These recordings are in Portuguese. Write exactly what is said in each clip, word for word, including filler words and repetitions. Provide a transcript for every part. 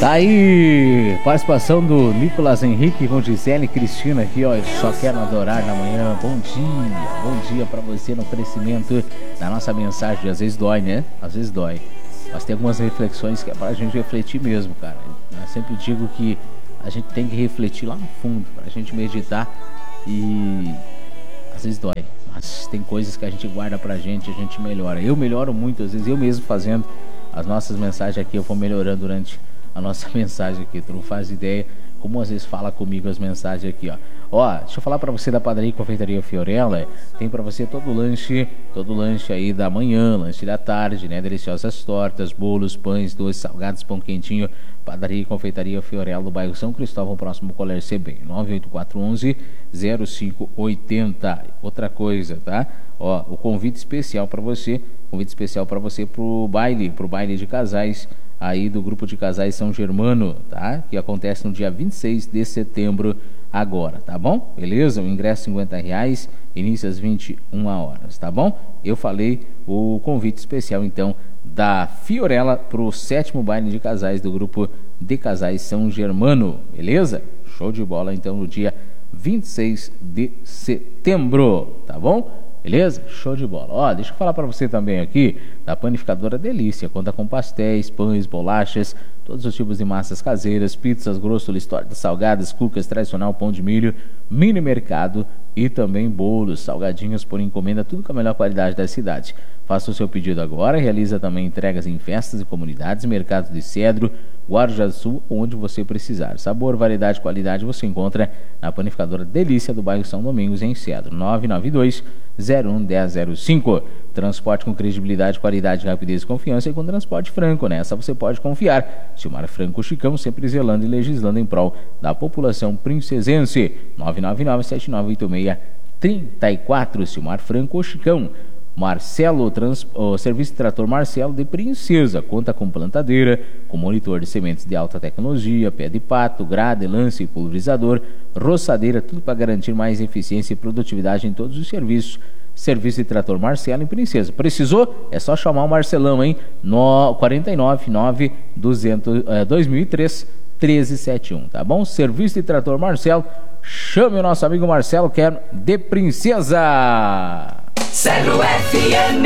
Tá aí, participação do Nicolas Henrique com Gisele Cristina aqui, ó. Só quero adorar na manhã. Bom dia, bom dia pra você no crescimento da nossa mensagem. Às vezes dói, né? Às vezes dói. Mas tem algumas reflexões que é pra gente refletir mesmo, cara. Eu sempre digo que a gente tem que refletir lá no fundo, pra gente meditar. E às vezes dói, mas tem coisas que a gente guarda pra gente, a gente melhora. Eu melhoro muito, às vezes eu mesmo fazendo as nossas mensagens aqui, eu vou melhorando durante a nossa mensagem aqui. Tu não faz ideia como às vezes fala comigo as mensagens aqui, ó. Ó, deixa eu falar pra você da Padaria e Confeitaria Fiorella. Tem pra você todo o lanche, todo o lanche aí da manhã, lanche da tarde, né? Deliciosas tortas, bolos, pães, doces, salgados, pão quentinho. Padaria e Confeitaria Fiorella, do bairro São Cristóvão, próximo ao Colégio C B, nove oito quatro um um zero cinco oito zero. Outra coisa, tá? Ó, o convite especial pra você, convite especial pra você pro baile, pro baile de casais aí do grupo de casais São Germano, tá? Que acontece no dia vinte e seis de setembro agora, tá bom? Beleza? O ingresso cinquenta reais, início às vinte e uma horas, tá bom? Eu falei o convite especial, então, da Fiorella pro sétimo baile de casais do grupo de casais São Germano, beleza? Show de bola, então, no dia vinte e seis de setembro, tá bom? Beleza? Show de bola. Ó, deixa eu falar pra você também aqui da Panificadora Delícia. Conta com pastéis, pães, bolachas, todos os tipos de massas caseiras, pizzas, grossolis, tortas salgadas, cucas, tradicional, pão de milho, mini mercado e também bolos, salgadinhos por encomenda, tudo com a melhor qualidade da cidade. Faça o seu pedido agora, realiza também entregas em festas e comunidades, mercados de Cedro, Guarujá do Sul, onde você precisar. Sabor, variedade e qualidade você encontra na Panificadora Delícia do bairro São Domingos, em Cedro, nove nove dois, zero um um zero zero cinco. Transporte com credibilidade, qualidade, rapidez e confiança, e com transporte franco. Nessa você pode confiar. Silmar Franco Chicão, sempre zelando e legislando em prol da população princesense. nove nove nove, sete nove oito seis, três quatro. Silmar Franco Chicão. Marcelo, trans, o Serviço de Trator Marcelo de Princesa, conta com plantadeira, com monitor de sementes de alta tecnologia, pé de pato, grade, lance e pulverizador, roçadeira, tudo para garantir mais eficiência e produtividade em todos os serviços. Serviço de Trator Marcelo em Princesa. Precisou? É só chamar o Marcelão, hein? No quarenta e nove, nove, duzentos, eh, dois mil e três, treze setenta e um, tá bom? Serviço de Trator Marcelo, chame o nosso amigo Marcelo, que é de Princesa. Zero F M.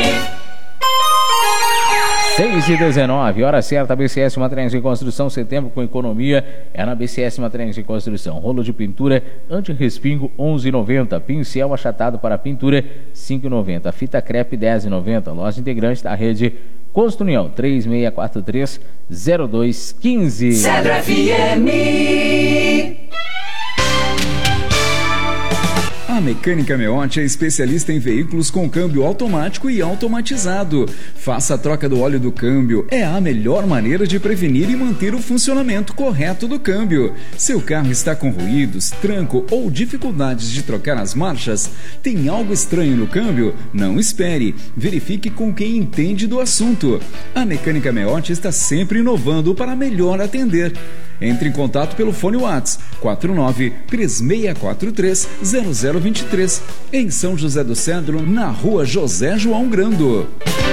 seis e dezenove, hora certa, B C S Materiais de Construção, setembro com economia, é na B C S Materiais de Construção. Rolo de pintura anti-respingo onze e noventa, pincel achatado para pintura cinco e noventa, fita crepe dez e noventa, loja integrante da rede Construião três seis quatro três, zero dois um cinco. Zero F M. A Mecânica Meotti é especialista em veículos com câmbio automático e automatizado. Faça a troca do óleo do câmbio. É a melhor maneira de prevenir e manter o funcionamento correto do câmbio. Seu carro está com ruídos, tranco ou dificuldades de trocar as marchas? Tem algo estranho no câmbio? Não espere. Verifique com quem entende do assunto. A Mecânica Meotti está sempre inovando para melhor atender. Entre em contato pelo fone WhatsApp quatro nove três seis quatro três zero zero dois três, em São José do Cedro, na rua José João Grando.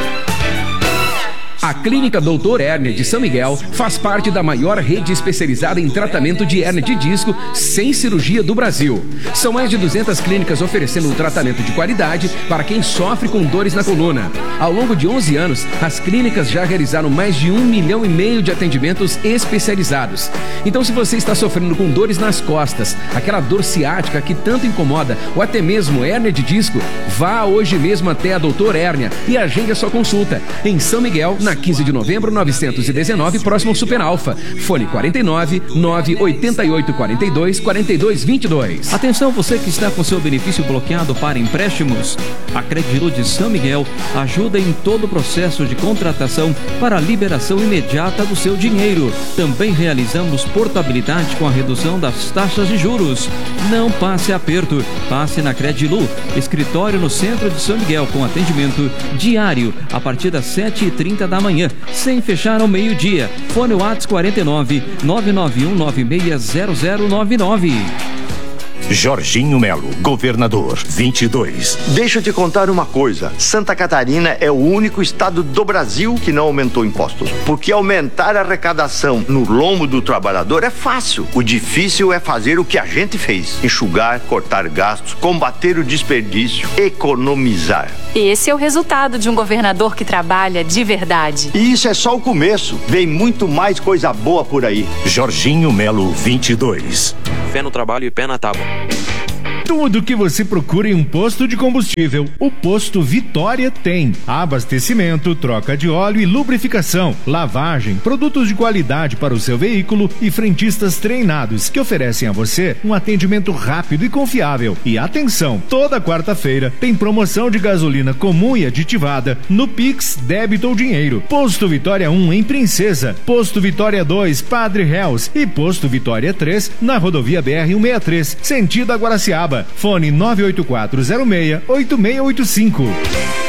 A Clínica Doutor Hérnia de São Miguel faz parte da maior rede especializada em tratamento de hérnia de disco sem cirurgia do Brasil. São mais de duzentas clínicas oferecendo um tratamento de qualidade para quem sofre com dores na coluna. Ao longo de onze anos, as clínicas já realizaram mais de um milhão e meio de atendimentos especializados. Então, se você está sofrendo com dores nas costas, aquela dor ciática que tanto incomoda, ou até mesmo hérnia de disco, vá hoje mesmo até a Doutor Hérnia e agende a sua consulta em São Miguel, na quinze de novembro, novecentos e dezenove, próximo ao Super Alfa. Fone quarenta e nove, nove oito oito, quatro dois, quatro dois dois dois. Atenção, você que está com seu benefício bloqueado para empréstimos. A Credilu de São Miguel ajuda em todo o processo de contratação para a liberação imediata do seu dinheiro. Também realizamos portabilidade com a redução das taxas de juros. Não passe aperto, passe na Credilu, escritório no centro de São Miguel, com atendimento diário a partir das sete e trinta da manhã, sem fechar ao meio-dia. Fone WhatsApp quarenta e nove, nove nove um nove seis zero zero nove nove. Jorginho Melo, governador, vinte e dois. Deixa eu te contar uma coisa. Santa Catarina é o único estado do Brasil que não aumentou impostos. Porque aumentar a arrecadação no lombo do trabalhador é fácil. O difícil é fazer o que a gente fez. Enxugar, cortar gastos, combater o desperdício, economizar. Esse é o resultado de um governador que trabalha de verdade. E isso é só o começo. Vem muito mais coisa boa por aí. Jorginho Melo, vinte e dois. Fé no trabalho e pé na tábua. Tudo que você procura em um posto de combustível, o Posto Vitória tem. Abastecimento, troca de óleo e lubrificação, lavagem, produtos de qualidade para o seu veículo e frentistas treinados que oferecem a você um atendimento rápido e confiável. E atenção, toda quarta-feira tem promoção de gasolina comum e aditivada no Pix, débito ou dinheiro. Posto Vitória um em Princesa, Posto Vitória dois, Padre Réus e Posto Vitória três na rodovia B R cento e sessenta e três, sentido Aguaraciaba. Fone nove oito quatro zero seis oito seis oito cinco.